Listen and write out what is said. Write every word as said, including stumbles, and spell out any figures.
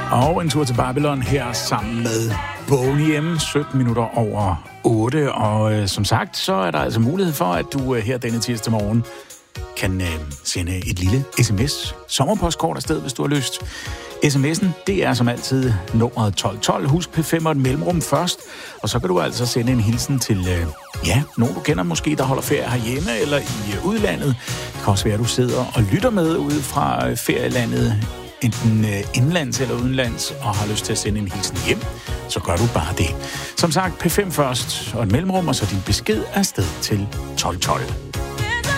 Og en tur til Babylon her sammen med Boney M, sytten minutter over otte. Og øh, som sagt, så er der altså mulighed for, at du øh, her denne tirsdag morgen kan øh, sende et lille sms, sommerpostkort afsted, hvis du har lyst. sms'en, det er som altid nummeret tolv tolv. Husk P fem og et mellemrum først. Og så kan du altså sende en hilsen til, øh, ja, nogen du kender måske, der holder ferie herhjemme eller i øh, udlandet. Det kan også være, at du sidder og lytter med ude fra øh, ferielandet, enten øh, indlands eller udenlands, og har lyst til at sende en hilsen hjem, så gør du bare det. Som sagt, P fem først og et mellemrum, og så din besked afsted til tolv tolv.